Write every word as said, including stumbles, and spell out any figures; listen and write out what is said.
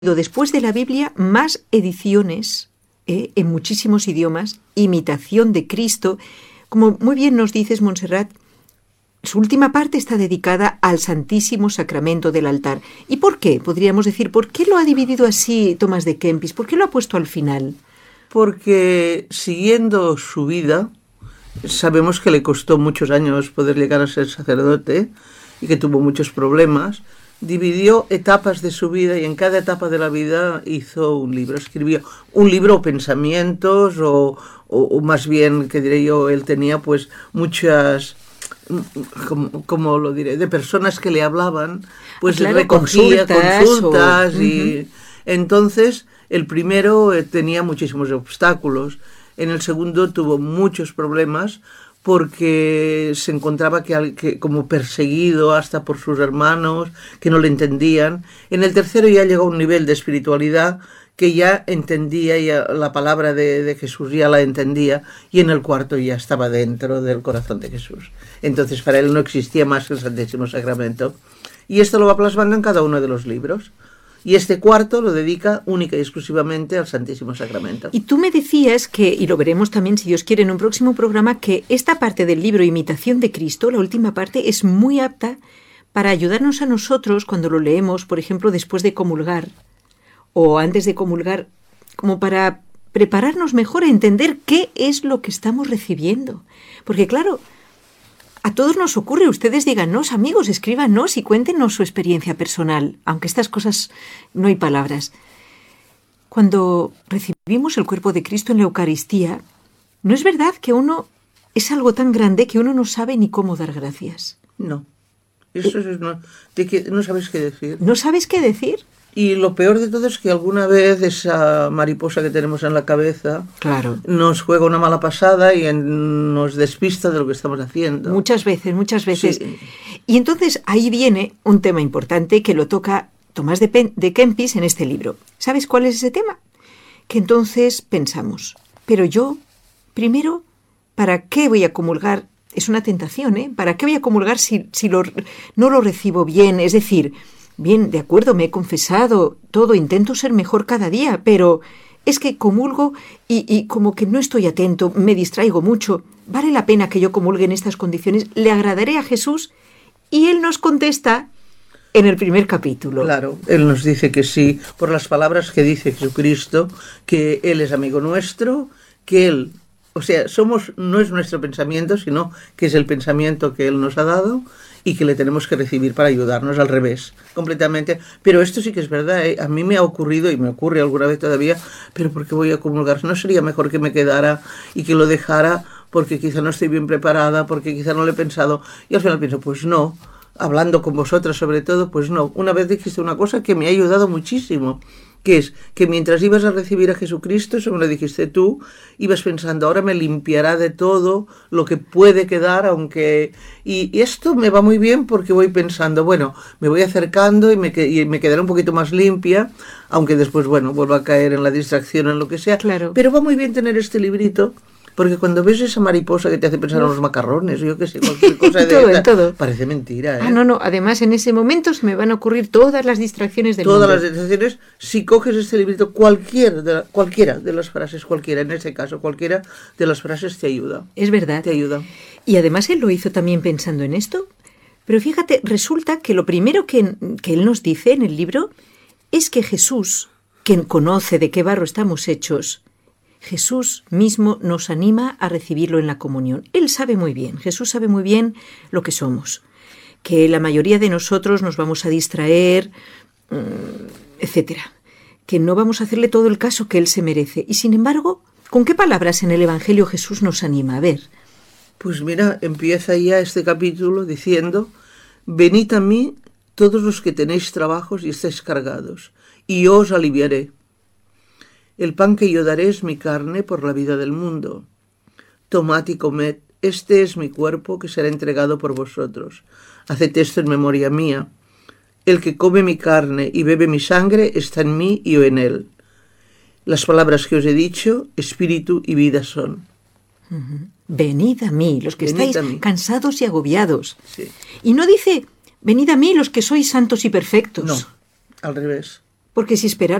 después de la Biblia, más ediciones eh, en muchísimos idiomas, imitación de Cristo. Como muy bien nos dices, Montserrat, su última parte está dedicada al Santísimo Sacramento del altar. ¿Y por qué? Podríamos decir, ¿por qué lo ha dividido así Tomás de Kempis? ¿Por qué lo ha puesto al final? Porque siguiendo su vida, sabemos que le costó muchos años poder llegar a ser sacerdote y que tuvo muchos problemas. Dividió etapas de su vida y en cada etapa de la vida hizo un libro, escribió un libro o pensamientos o, o, o más bien, que diré yo, él tenía pues muchas, como, como lo diré, de personas que le hablaban, pues claro, recogía consultas, consultas o... y uh-huh. Entonces el primero eh, tenía muchísimos obstáculos, en el segundo tuvo muchos problemas porque se encontraba que, que como perseguido hasta por sus hermanos, que no le entendían. En el tercero ya llegó a un nivel de espiritualidad que ya entendía, ya la palabra de, de Jesús ya la entendía, y en el cuarto ya estaba dentro del corazón de Jesús. Entonces para él no existía más que el Santísimo Sacramento. Y esto lo va plasmando en cada uno de los libros. Y este cuarto lo dedica única y exclusivamente al Santísimo Sacramento. Y tú me decías que, y lo veremos también si Dios quiere en un próximo programa, que esta parte del libro Imitación de Cristo, la última parte, es muy apta para ayudarnos a nosotros cuando lo leemos, por ejemplo, después de comulgar o antes de comulgar, como para prepararnos mejor a entender qué es lo que estamos recibiendo. Porque claro, a todos nos ocurre, ustedes díganos, amigos, escríbanos y cuéntenos su experiencia personal, aunque estas cosas no hay palabras. Cuando recibimos el cuerpo de Cristo en la Eucaristía, ¿no es verdad que uno es algo tan grande que uno no sabe ni cómo dar gracias? No, eso es, no, de que no sabes qué decir. ¿No sabes qué decir? Y lo peor de todo es que alguna vez esa mariposa que tenemos en la cabeza, claro, nos juega una mala pasada y en, nos despista de lo que estamos haciendo. Muchas veces, muchas veces. Sí. Y entonces ahí viene un tema importante que lo toca Tomás de, Pen- de Kempis en este libro. ¿Sabes cuál es ese tema? Que entonces pensamos, pero yo, primero, ¿para qué voy a comulgar? Es una tentación, ¿eh? ¿Para qué voy a comulgar si, si lo, no lo recibo bien? Es decir, bien, de acuerdo, me he confesado, todo, intento ser mejor cada día, pero es que comulgo y, y como que no estoy atento, me distraigo mucho. ¿Vale la pena que yo comulgue en estas condiciones? ¿Le agradaré a Jesús? Y él nos contesta en el primer capítulo. Claro, él nos dice que sí, por las palabras que dice Jesucristo, que él es amigo nuestro, que él, o sea, somos, no es nuestro pensamiento, sino que es el pensamiento que él nos ha dado, y que le tenemos que recibir para ayudarnos, al revés, completamente. Pero esto sí que es verdad, ¿eh? A mí me ha ocurrido y me ocurre alguna vez todavía, pero ¿por qué voy a comulgar? ¿No sería mejor que me quedara y que lo dejara porque quizá no estoy bien preparada, porque quizá no lo he pensado? Y al final pienso, pues no, hablando con vosotras sobre todo, pues no. Una vez dijiste una cosa que me ha ayudado muchísimo, que es que mientras ibas a recibir a Jesucristo, eso me lo dijiste tú, ibas pensando, ahora me limpiará de todo lo que puede quedar, aunque... Y, y esto me va muy bien porque voy pensando, bueno, me voy acercando y me, y me quedaré un poquito más limpia, aunque después, bueno, vuelvo a caer en la distracción, en lo que sea. Claro. Pero va muy bien tener este librito, porque cuando ves esa mariposa que te hace pensar en los macarrones, yo qué sé, cualquier cosa de todo, esta, todo. Parece mentira, ¿eh? Ah, no, no, además en ese momento se me van a ocurrir todas las distracciones del Todas mundo. las distracciones, si coges este librito, cualquier de la, cualquiera de las frases, cualquiera, en ese caso, cualquiera de las frases te ayuda. Es verdad. Te ayuda. Y además él lo hizo también pensando en esto. Pero fíjate, resulta que lo primero que, que él nos dice en el libro es que Jesús, quien conoce de qué barro estamos hechos, Jesús mismo nos anima a recibirlo en la comunión. Él sabe muy bien, Jesús sabe muy bien lo que somos, que la mayoría de nosotros nos vamos a distraer, etcétera, que no vamos a hacerle todo el caso que él se merece. Y sin embargo, ¿con qué palabras en el Evangelio Jesús nos anima? A ver. Pues mira, empieza ya este capítulo diciendo, venid a mí todos los que tenéis trabajos y estáis cargados, y yo os aliviaré. El pan que yo daré es mi carne por la vida del mundo. Tomad y comed, este es mi cuerpo que será entregado por vosotros. Haced esto en memoria mía. El que come mi carne y bebe mi sangre está en mí y yo en él. Las palabras que os he dicho, espíritu y vida son. Uh-huh. Venid a mí, los que Venid estáis cansados y agobiados. Sí. Y no dice, venid a mí los que sois santos y perfectos. No, al revés. Porque si esperar